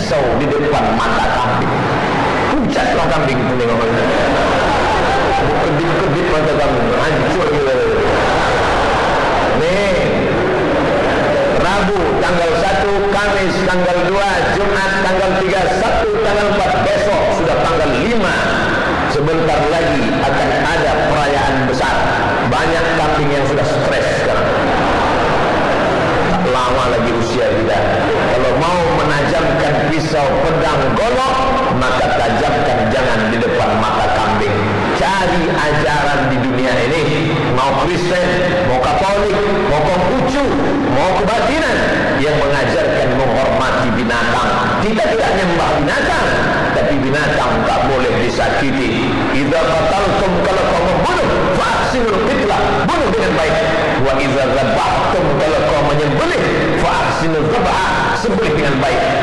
pisau di depan mata kambing. Pucat lah kambing itu nih, kedip-kedip mata kambing, hancur gitu. Nih, Rabu tanggal 1, Kamis tanggal 2, Jumat tanggal 3, Sabtu tanggal 4, besok sudah tanggal 5. Sebentar lagi akan ada perayaan besar. Banyak kambing yang sudah stres sekarang. Tak lama lagi usia kita. Kalau mau menajamkan pisau pedang golok, maka tajamkan jangan di depan mata kambing. Cari ajaran di dunia ini, mau Kristen, mau Katolik, mau Konghucu, mau kebatinan, yang mengajarkan menghormati binatang. Kita tidak nyembah binatang, tapi binatang tak boleh disakiti. Idza qataltum, kalau kau membunuh, fa'ahsinul qitlah, bunuh dengan baik. Wa idza dzabhtum, kalau kau menyembelih, fa'ahsinul dzabha, sembelih dengan baik.